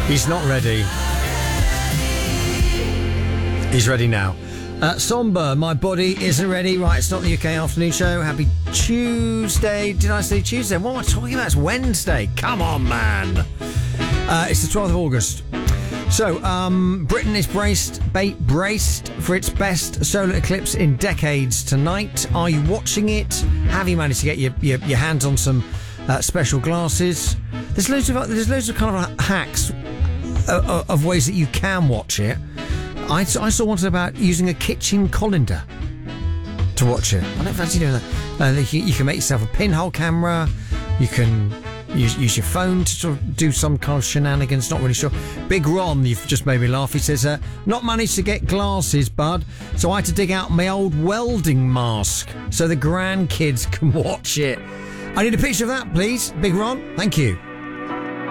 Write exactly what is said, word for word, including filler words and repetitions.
He's not ready. He's ready now. Uh, Somber, my body isn't ready. Right, it's not the U K afternoon show. Happy Tuesday. Did I say Tuesday? What am I talking about? It's Wednesday. Come on, man. Uh, it's the twelfth of August. So, um, Britain is braced, ba- braced for its best solar eclipse in decades tonight. Are you watching it? Have you managed to get your, your, your hands on some uh, special glasses? There's loads of there's loads of kind of hacks uh, of ways that you can watch it. I, I saw one about using a kitchen colander to watch it. I don't fancy doing that. Uh, you, you can make yourself a pinhole camera. You can use, use your phone to sort of do some kind of shenanigans. Not really sure. Big Ron, you've just made me laugh. He says, uh, not managed to get glasses, bud. So I had to dig out my old welding mask so the grandkids can watch it. I need a picture of that, please. Big Ron, thank you.